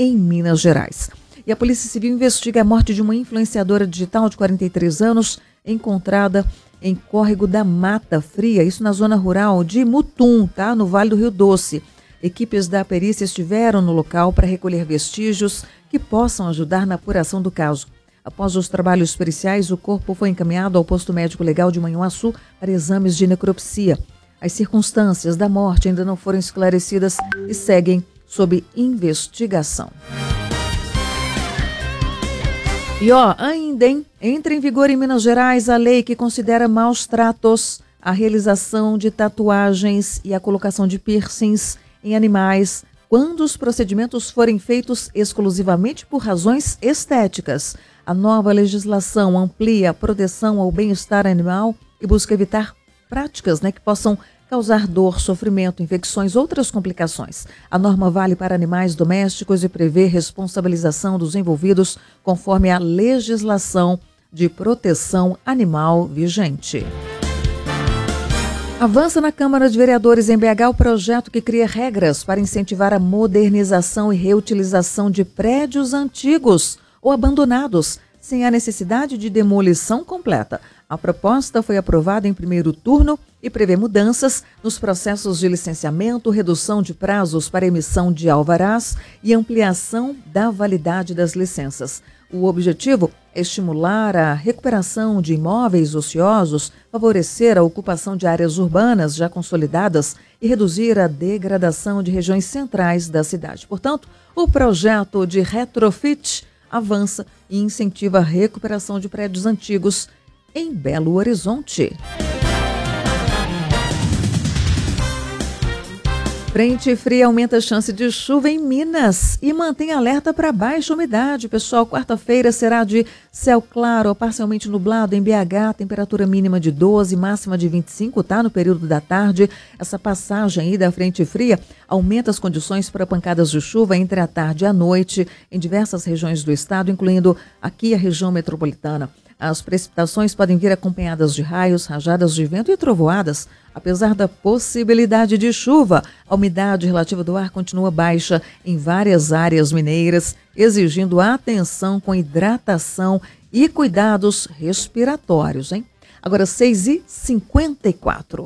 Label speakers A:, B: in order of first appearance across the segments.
A: em Minas Gerais. E a Polícia Civil investiga a morte de uma influenciadora digital de 43 anos, encontrada em Córrego da Mata Fria, isso na zona rural de Mutum, tá? No Vale do Rio Doce. Equipes da perícia estiveram no local para recolher vestígios que possam ajudar na apuração do caso. Após os trabalhos periciais, o corpo foi encaminhado ao posto médico legal de Manhuaçu para exames de necropsia. As circunstâncias da morte ainda não foram esclarecidas e seguem sob investigação. E ainda, entra em vigor em Minas Gerais a lei que considera maus tratos a realização de tatuagens e a colocação de piercings em animais quando os procedimentos forem feitos exclusivamente por razões estéticas. A nova legislação amplia a proteção ao bem-estar animal e busca evitar práticas que possam causar dor, sofrimento, infecções, outras complicações. A norma vale para animais domésticos e prevê responsabilização dos envolvidos conforme a legislação de proteção animal vigente. Avança na Câmara de Vereadores em BH o projeto que cria regras para incentivar a modernização e reutilização de prédios antigos ou abandonados, sem a necessidade de demolição completa. A proposta foi aprovada em primeiro turno e prevê mudanças nos processos de licenciamento, redução de prazos para emissão de alvarás e ampliação da validade das licenças. O objetivo é estimular a recuperação de imóveis ociosos, favorecer a ocupação de áreas urbanas já consolidadas e reduzir a degradação de regiões centrais da cidade. Portanto, o projeto de retrofit avança e incentiva a recuperação de prédios antigos em Belo Horizonte. Frente fria aumenta a chance de chuva em Minas e mantém alerta para baixa umidade. Pessoal, quarta-feira será de céu claro ou parcialmente nublado em BH, temperatura mínima de 12, máxima de 25, tá? No período da tarde. Essa passagem aí da frente fria aumenta as condições para pancadas de chuva entre a tarde e a noite em diversas regiões do estado, incluindo aqui a região metropolitana. As precipitações podem vir acompanhadas de raios, rajadas de vento e trovoadas. Apesar da possibilidade de chuva, a umidade relativa do ar continua baixa em várias áreas mineiras, exigindo atenção com hidratação e cuidados respiratórios, hein? Agora 6h54.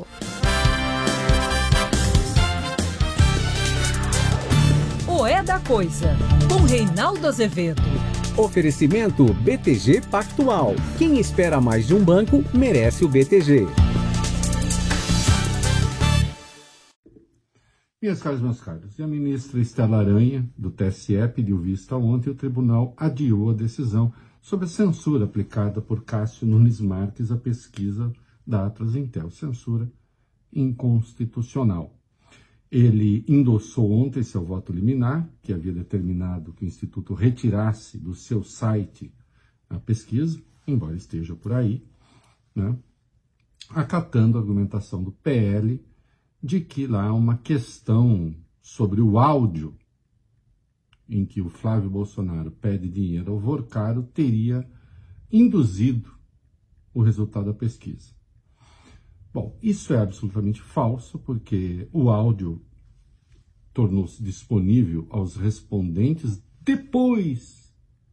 B: O É da Coisa, com Reinaldo Azevedo.
C: Oferecimento BTG Pactual. Quem espera mais de um banco, merece o BTG.
D: Minhas caras, meus caros, e a ministra Estela Aranha, do TSE, pediu vista ontem e o tribunal adiou a decisão sobre a censura aplicada por Cássio Nunes Marques à pesquisa da Atlas-Intel. Censura inconstitucional. Ele endossou ontem seu voto liminar, que havia determinado que o Instituto retirasse do seu site a pesquisa, embora esteja por aí, acatando a argumentação do PL de que lá há uma questão sobre o áudio em que o Flávio Bolsonaro pede dinheiro ao Vorcaro teria induzido o resultado da pesquisa. Bom, isso é absolutamente falso, porque o áudio tornou-se disponível aos respondentes depois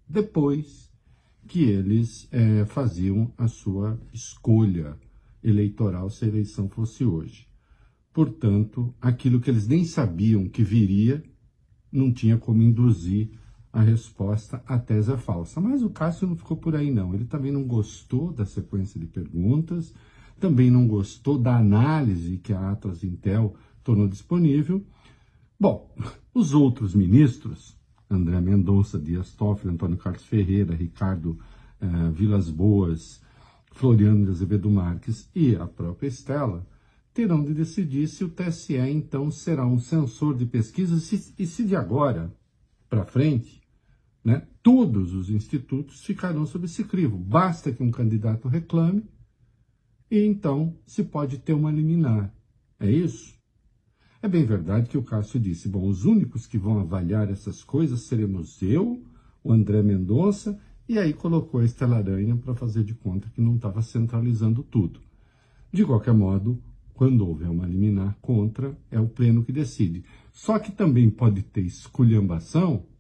D: que eles faziam a sua escolha eleitoral se a eleição fosse hoje. Portanto, aquilo que eles nem sabiam que viria, não tinha como induzir a resposta. A tese é falsa. Mas o Cássio não ficou por aí, não. Ele também não gostou da sequência de perguntas, também não gostou da análise que a Atlas-Intel tornou disponível. Bom, os outros ministros, André Mendonça, Dias Toffoli, Antônio Carlos Ferreira, Ricardo Vilas Boas, Floriano de Azevedo Marques e a própria Estela, terão de decidir se o TSE, então, será um censor de pesquisas e se de agora para frente, todos os institutos ficarão sob esse crivo. Basta que um candidato reclame e, então, se pode ter uma liminar. É isso? É bem verdade que o Cássio disse, bom, os únicos que vão avaliar essas coisas seremos eu, o André Mendonça, e aí colocou a Estela Aranha para fazer de conta que não estava centralizando tudo. De qualquer modo, quando houver uma liminar contra, é o pleno que decide. Só que também pode ter esculhambação